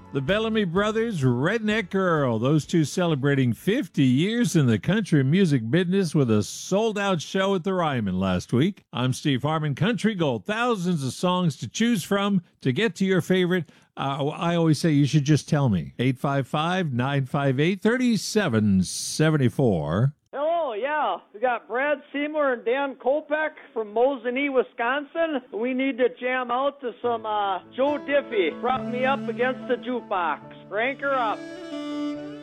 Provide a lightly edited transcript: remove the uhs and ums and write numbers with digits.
The Bellamy Brothers, Redneck Girl. Those two celebrating 50 years in the country music business with a sold-out show at the Ryman last week. I'm Steve Harmon. Country Gold. Thousands of songs to choose from to get to your favorite. I always say you should just tell me. 855-958-3774. Hello, yeah. We got Brad Seymour and Dan Kopek from Mosinee, Wisconsin. We need to jam out to some Joe Diffie. Prop me up against the jukebox. Crank her up.